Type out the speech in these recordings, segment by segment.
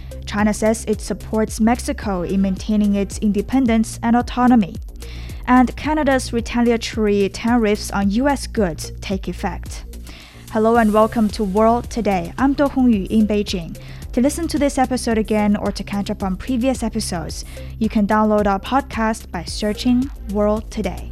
China says it supports Mexico in maintaining its independence and autonomy. And Canada's retaliatory tariffs on U.S. goods take effect. Hello and welcome to World Today. I'm Do Hongyu in Beijing. To listen to this episode again or to catch up on previous episodes, you can download our podcast by searching World Today.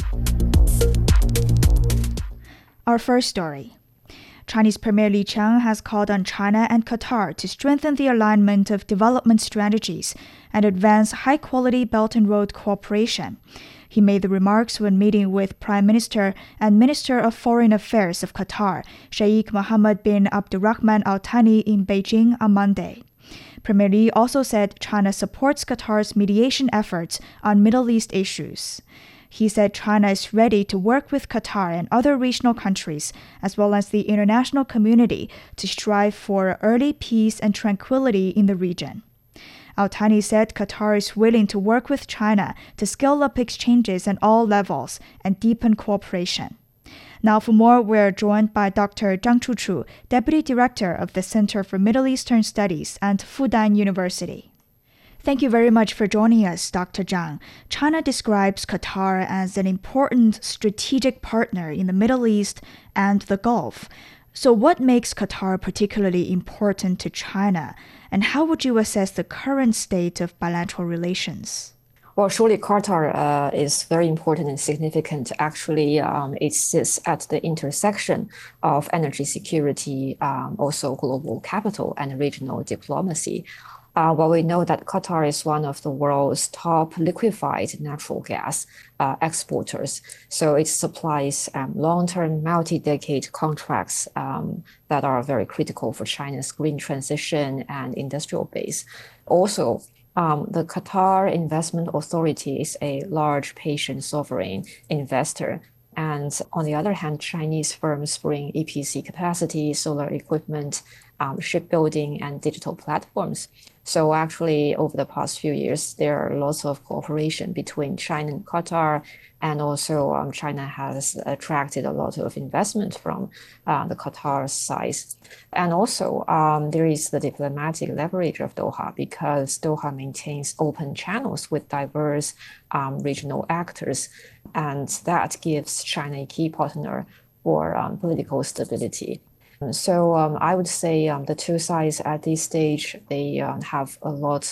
Our first story. Chinese Premier Li Qiang has called on China and Qatar to strengthen the alignment of development strategies and advance high-quality Belt and Road cooperation. He made the remarks when meeting with Prime Minister and Minister of Foreign Affairs of Qatar, Sheikh Mohammed bin Abdulrahman Al Thani in Beijing on Monday. Premier Li also said China supports Qatar's mediation efforts on Middle East issues. He said China is ready to work with Qatar and other regional countries, as well as the international community, to strive for early peace and tranquility in the region. Al Thani said Qatar is willing to work with China to scale up exchanges at all levels and deepen cooperation. Now for more, we're joined by Dr. Zhang Chuchu, Deputy Director of the Center for Middle Eastern Studies at Fudan University. Thank you very much for joining us, Dr. Zhang. China describes Qatar as an important strategic partner in the Middle East and the Gulf. So what makes Qatar particularly important to China, and how would you assess the current state of bilateral relations? Well, surely Qatar is very important and significant. Actually, it sits at the intersection of energy security, also global capital and regional diplomacy. Well, we know that Qatar is one of the world's top liquefied natural gas exporters. So it supplies long-term, multi-decade contracts that are very critical for China's green transition and industrial base. Also, the Qatar Investment Authority is a large, patient, sovereign investor. And on the other hand, Chinese firms bring EPC capacity, solar equipment, shipbuilding, and digital platforms. So actually, over the past few years, there are lots of cooperation between China and Qatar, and also China has attracted a lot of investment from the Qatar side. And also, there is the diplomatic leverage of Doha, because Doha maintains open channels with diverse regional actors, and that gives China a key partner for political stability. So I would say the two sides at this stage, they have a lot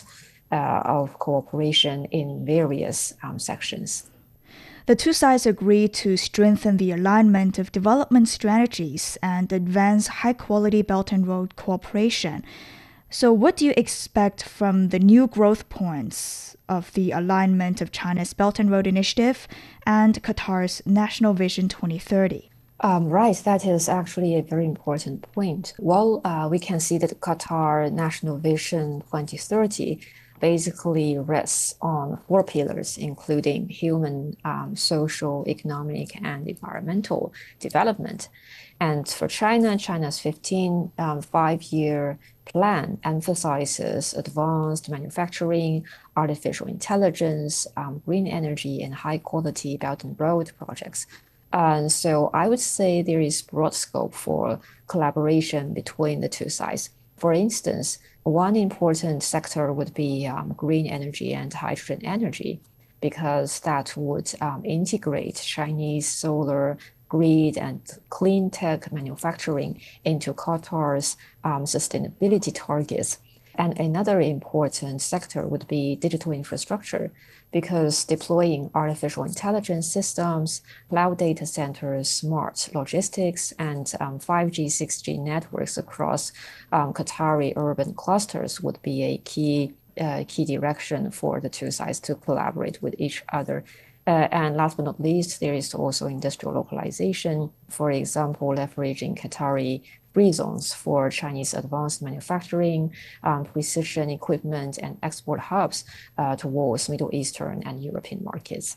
of cooperation in various sections. The two sides agree to strengthen the alignment of development strategies and advance high-quality Belt and Road cooperation. So what do you expect from the new growth points of the alignment of China's Belt and Road Initiative and Qatar's National Vision 2030? Right, that is actually a very important point. Well, we can see that Qatar National Vision 2030 basically rests on four pillars, including human, social, economic, and environmental development. And for China, China's 15 five-year plan emphasizes advanced manufacturing, artificial intelligence, green energy, and high-quality Belt and Road projects. And so I would say there is broad scope for collaboration between the two sides. For instance, one important sector would be green energy and hydrogen energy, because that would integrate Chinese solar grid and clean tech manufacturing into Qatar's sustainability targets. And another important sector would be digital infrastructure, because deploying artificial intelligence systems, cloud data centers, smart logistics, and 5G, 6G networks across Qatari urban clusters would be a key direction for the two sides to collaborate with each other. And last but not least, there is also industrial localization, for example, leveraging Qatari free zones for Chinese advanced manufacturing, precision equipment, and export hubs towards Middle Eastern and European markets.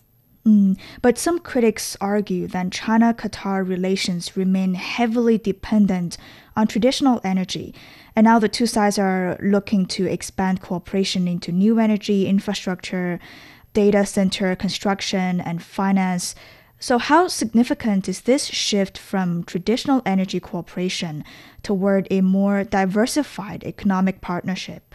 But some critics argue that China-Qatar relations remain heavily dependent on traditional energy, and now the two sides are looking to expand cooperation into new energy infrastructure, data center construction, and finance. So how significant is this shift from traditional energy cooperation toward a more diversified economic partnership?